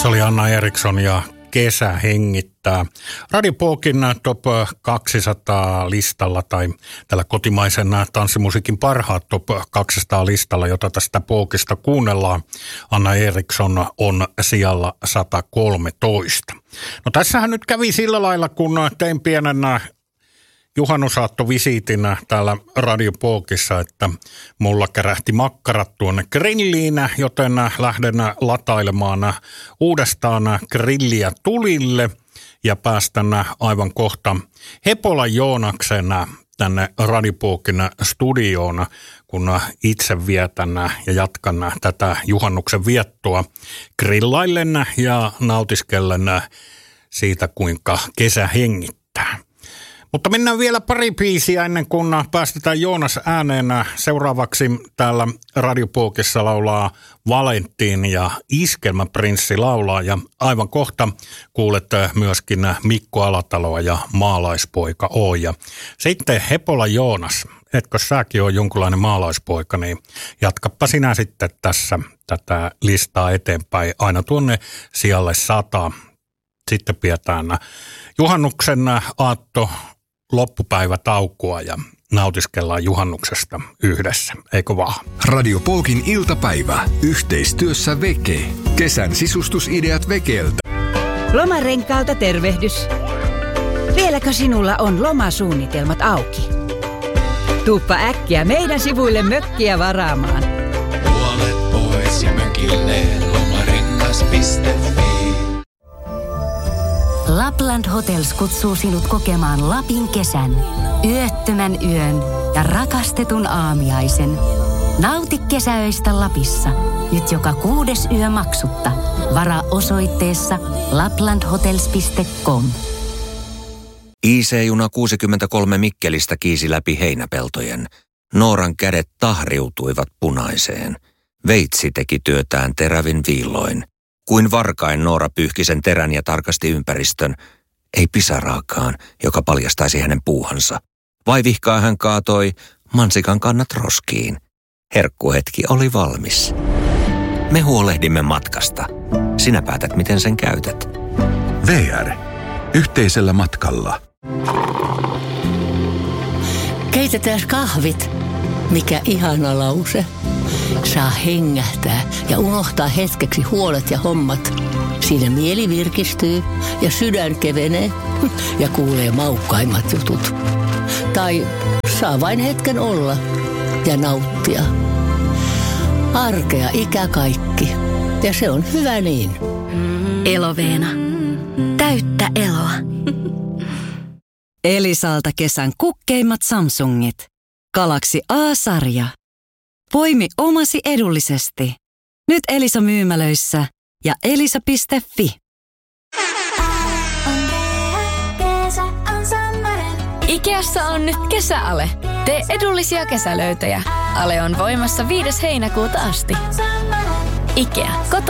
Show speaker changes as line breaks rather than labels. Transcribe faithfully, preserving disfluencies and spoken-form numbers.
Se oli Anna Eriksson ja Kesä hengittää. Radio Pokin Top kaksisataa listalla tai tällä kotimaisen tanssimusiikin parhaat Top kaksisataa listalla, jota tästä Pokista kuunnellaan. Anna Eriksson on sijalla sata kolmetoista. No tässähän nyt kävi sillä lailla, kun tein pienen juhannusaattovisiitin täällä Radio Pokissa, että mulla kärähti makkarat tuonne grilliin, joten lähden latailemaan uudestaan grilliä tulille ja päästän aivan kohta Hepolan Joonaksen tänne Radio Pokin studioon, kun itse vietän ja jatkan tätä juhannuksen viettoa grillaillen ja nautiskellen siitä, kuinka kesä hengittää. Mutta mennään vielä pari biisiä ennen kuin päästetään Joonas ääneen. Seuraavaksi täällä Radio Pokissa laulaa Valentin ja Iskelmäprinssi laulaa. Ja aivan kohta kuulette myöskin Mikko Alataloa ja Maalaispoika Oi. Ja sitten Hepola Joonas, etkö säkin ole jonkunlainen maalaispoika, niin jatkappa sinä sitten tässä tätä listaa eteenpäin aina tuonne sijalle sata. Sitten pidetään juhannuksen aatto loppupäivä taukoa ja nautiskellaan juhannuksesta yhdessä, eikö vaan?
Radio Pokin iltapäivä. Yhteistyössä Veke. Kesän sisustusideat Vekeltä.
Lomarenkaalta tervehdys. Vieläkö sinulla on lomasuunnitelmat auki? Tuuppa äkkiä meidän sivuille mökkiä varaamaan.
Puolet pois ja mökille lomarengas piste fi.
Lapland Hotels kutsuu sinut kokemaan Lapin kesän, yöttömän yön ja rakastetun aamiaisen. Nauti kesäöistä Lapissa, nyt joka kuudes yö maksutta. Varaa osoitteessa laplandhotels piste com.
I C-juna kuusikymmentäkolme Mikkelistä kiisi läpi heinäpeltojen. Nooran kädet tahriutuivat punaiseen. Veitsi teki työtään terävin viilloin. Kuin varkain Noora pyyhki sen terän ja tarkasti ympäristön. Ei pisaraakaan, joka paljastaisi hänen puuhansa. Vaivihkaa hän kaatoi mansikan kannat roskiin. Herkkuhetki oli valmis. Me huolehdimme matkasta. Sinä päätät, miten sen käytät.
V R. Yhteisellä matkalla.
Keitetään kahvit. Mikä ihana lause. Saa hengähtää ja unohtaa hetkeksi huolet ja hommat. Siinä mieli virkistyy ja sydän kevenee ja kuulee maukkaimmat jutut. Tai saa vain hetken olla ja nauttia. Arkea ikä kaikki. Ja se on hyvä niin.
Eloveena. Täyttä eloa.
Elisalta kesän kukkeimmat Samsungit. Galaxy A-sarja. Poimi omasi edullisesti. Nyt Elisa myymälöissä ja elisa piste fi.
Ikeassa on nyt kesäale. Tee edullisia kesälöytöjä. Ale on voimassa viides heinäkuuta asti. Ikea. Kotona